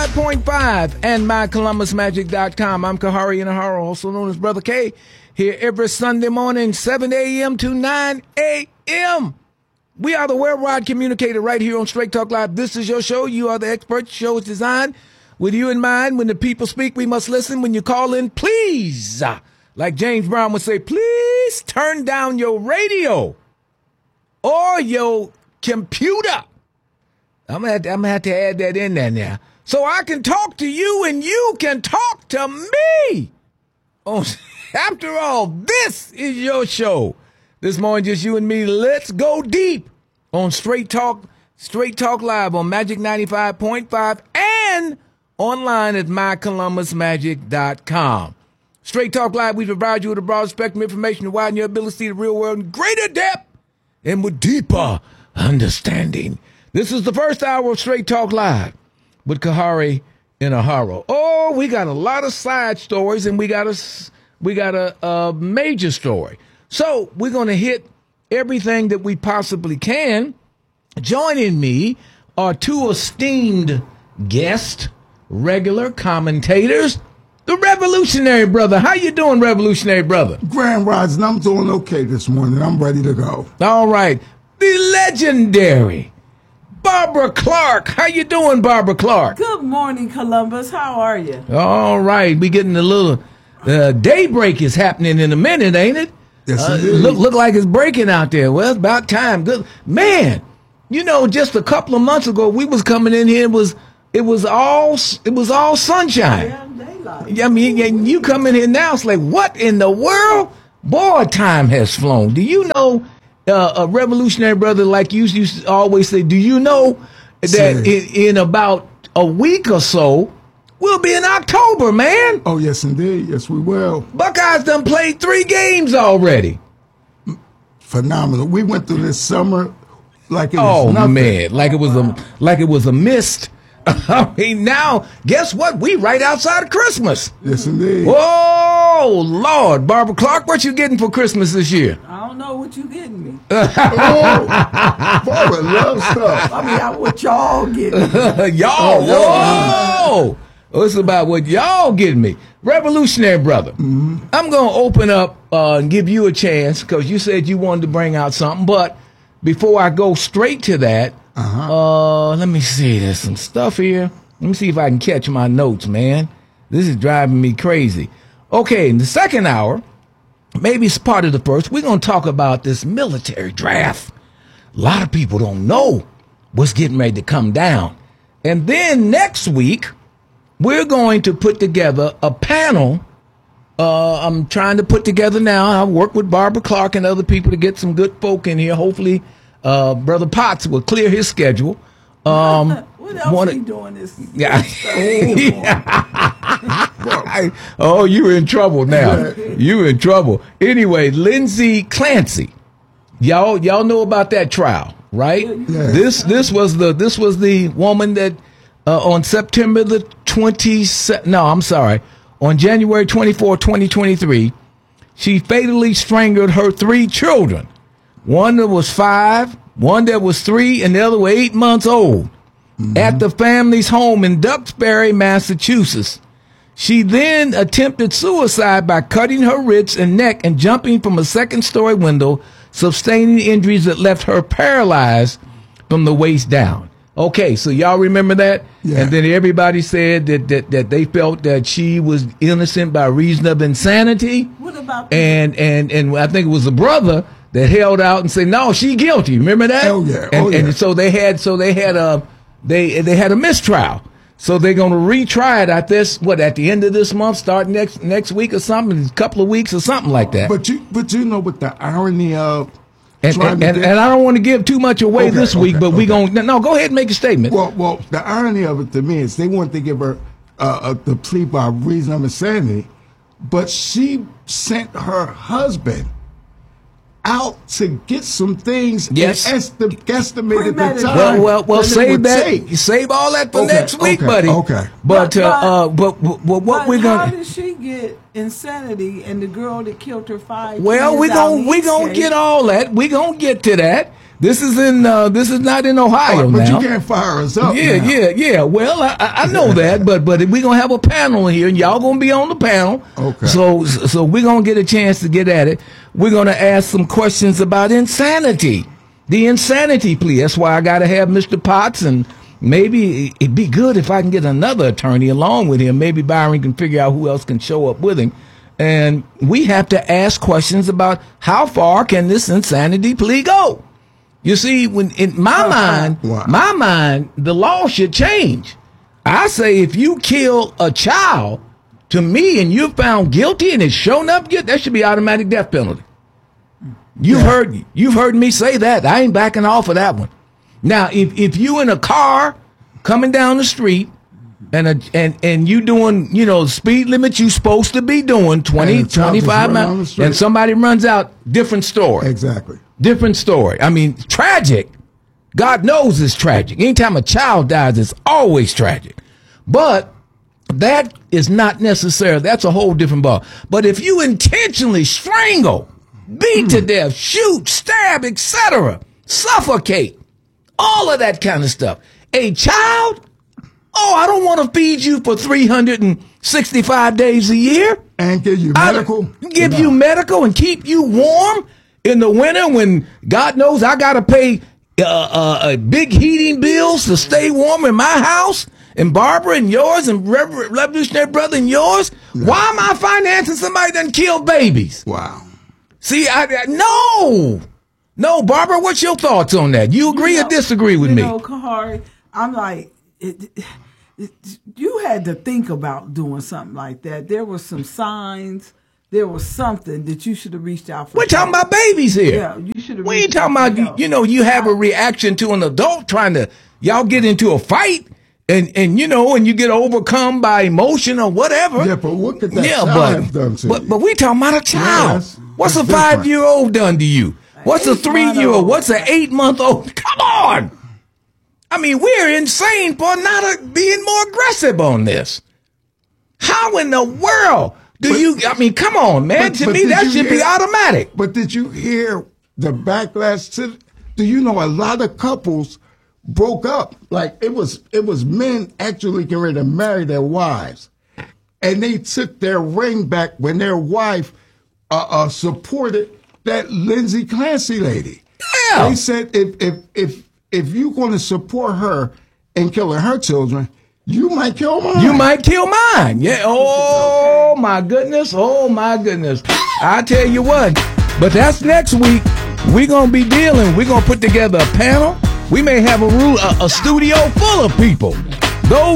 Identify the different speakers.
Speaker 1: 95.5 and mycolumbusmagic.com. I'm Kahari Inahara, also known as Brother K, here every Sunday morning, 7 a.m. to 9 a.m. We are the worldwide communicator right here on Straight Talk Live. This is your show. You are the expert. The show is designed with you in mind. When the people speak, we must listen. When you call in, please, like James Brown would say, please turn down your radio or your computer. I'm gonna have to add that in there now, so I can talk to you and you can talk to me. Oh, after all, this is your show. This morning, just you and me. Let's go deep on Straight Talk Live on Magic 95.5 and online at mycolumbusmagic.com. Straight Talk Live, we provide you with a broad spectrum of information to widen your ability to see the real world in greater depth and with deeper understanding. This is the first hour of Straight Talk Live with Kahari Inahara. Oh, we got a lot of side stories and we got a major story. So we're going to hit everything that we possibly can. Joining me are two esteemed guests, regular commentators, the Revolutionary Brother. How you doing, Revolutionary Brother?
Speaker 2: Grand Rising, I'm doing okay this morning. I'm ready to go.
Speaker 1: All right. The legendary Barbara Clark. How you doing, Barbara Clark?
Speaker 3: Good morning, Columbus. How are you?
Speaker 1: All right. We getting a little daybreak is happening in a minute, ain't it?
Speaker 2: Yes, it is.
Speaker 1: Look like it's breaking out there. Well, it's about time. Good man. You know, just a couple of months ago, we was coming in here. It was all sunshine.
Speaker 3: Yeah, daylight.
Speaker 1: I mean, and you come in here now, it's like, what in the world? Boy, time has flown. Do you know, a Revolutionary Brother, like you used to always say, do you know that in about a week or so, we'll be in October, man?
Speaker 2: Oh, yes, indeed. Yes, we will.
Speaker 1: Buckeyes done played 3 games already.
Speaker 2: Phenomenal. We went through this summer like it was nothing.
Speaker 1: Man, like it was a mist. I mean, now, guess what? We right outside of Christmas.
Speaker 2: Yes, indeed.
Speaker 1: Oh, Lord. Barbara Clark, what you getting for Christmas this year?
Speaker 3: I don't know what you getting me.
Speaker 2: Barbara loves stuff.
Speaker 3: I mean, what y'all getting me.
Speaker 1: Y'all, whoa. It's about what y'all getting me. Revolutionary Brother. Mm-hmm. I'm going to open up and give you a chance because you said you wanted to bring out something. But before I go straight to that, let me see. There's some stuff here. Let me see if I can catch my notes, man. This is driving me crazy. Okay, in the second hour, maybe it's part of the first, we're going to talk about this military draft. A lot of people don't know what's getting ready to come down. And then next week, we're going to put together a panel. I'm trying to put together now. I work with Barbara Clark and other people to get some good folk in here. Hopefully, Brother Potts will clear his schedule.
Speaker 3: What else he doing this?
Speaker 1: Yeah. Oh, you're in trouble now. You're in trouble. Anyway, Lindsay Clancy. Y'all know about that trial, right?
Speaker 2: Yeah.
Speaker 1: This was the woman that on September the 27th, on January 24, 2023, she fatally strangled her 3 children. One that was 5, one that was 3, and the other was 8 months old at the family's home in Duxbury, Massachusetts. She then attempted suicide by cutting her wrists and neck and jumping from a second-story window, sustaining injuries that left her paralyzed from the waist down. Okay, so y'all remember that?
Speaker 2: Yeah.
Speaker 1: And then everybody said that they felt that she was innocent by reason of insanity.
Speaker 3: What about
Speaker 1: and I think it was the brother that held out and said, no, she guilty. Remember that?
Speaker 2: Oh yeah.
Speaker 1: And so they had a mistrial. So they're going to retry it at the end of this month, start next week or something, a couple of weeks or something like that.
Speaker 2: But you know what the irony of
Speaker 1: and I don't want to give too much away this week, but go ahead and make a statement.
Speaker 2: Well, the irony of it to me is they wanted to give her the plea by reason of insanity, but she sent her husband out to get some things.
Speaker 1: Yes.
Speaker 2: And guesstimated the time.
Speaker 1: Well, save that. Save all that for next week, buddy.
Speaker 2: Okay.
Speaker 1: But what we're gonna?
Speaker 3: How did she get insanity and the girl that killed her 5?
Speaker 1: Well, we gonna get all that. We gonna get to that. This is not in Ohio
Speaker 2: but
Speaker 1: now.
Speaker 2: you can't fire us up.
Speaker 1: Yeah. Well, I know that, but we're gonna have a panel here, and y'all gonna be on the panel.
Speaker 2: Okay.
Speaker 1: So we're gonna get a chance to get at it. We're gonna ask some questions about insanity, the insanity plea. That's why I gotta have Mr. Potts, and maybe it'd be good if I can get another attorney along with him. Maybe Byron can figure out who else can show up with him. And we have to ask questions about how far can this insanity plea go? You see, when in my mind, the law should change. I say if you kill a child, to me, and you're found guilty and it's shown up guilty, that should be automatic death penalty. You've heard me say that. I ain't backing off of that one. Now, if you in a car coming down the street and you doing, speed limit you supposed to be doing 20, 25 miles, and somebody runs out, different story.
Speaker 2: Exactly.
Speaker 1: Different story. I mean, tragic. God knows it's tragic. Anytime a child dies, it's always tragic. But that is not necessary. That's a whole different ball. But if you intentionally strangle, beat to death, shoot, stab, etc., suffocate, all of that kind of stuff, a child, I don't want to feed you for 365 days a year.
Speaker 2: And give you medical.
Speaker 1: Give you medical and keep you warm in the winter when God knows I got to pay big heating bills to stay warm in my house, and Barbara and yours, and Revolutionary Brother and yours. No. Why am I financing somebody that done killed babies?
Speaker 2: Wow.
Speaker 1: See, no, Barbara, what's your thoughts on that? You agree or disagree with me?
Speaker 3: Kahari, I'm like, you had to think about doing something like that. There were some signs. There was something that you should have reached out for.
Speaker 1: We're talking about babies here.
Speaker 3: Yeah, you should have.
Speaker 1: We ain't talking about, you have a reaction to an adult y'all get into a fight and you get overcome by emotion or whatever.
Speaker 2: Yeah, but what could that child have done to you?
Speaker 1: But we talking about a child.
Speaker 2: Yes,
Speaker 1: what's a 5-year-old done to you? What's a 3-year-old? What's an 8-month-old? Come on. I mean, we're insane for not being more aggressive on this. How in the world come on, man. To me, that should be automatic.
Speaker 2: But did you hear the backlash to, do you know a lot of couples broke up? Like it was men actually getting ready to marry their wives. And they took their ring back when their wife supported that Lindsay Clancy lady.
Speaker 1: Yeah.
Speaker 2: They said if you're going to support her in killing her children, you might kill mine.
Speaker 1: You might kill mine. Yeah. Oh, my goodness. Oh, my goodness. I tell you what. But that's next week. We're going to be dealing. We're going to put together a panel. We may have a studio full of people. Those